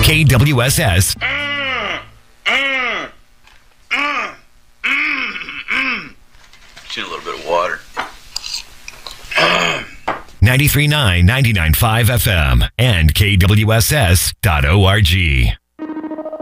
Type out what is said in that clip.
KWSS. Just a little bit of water. 93.9, 99.5 FM and KWSS.org.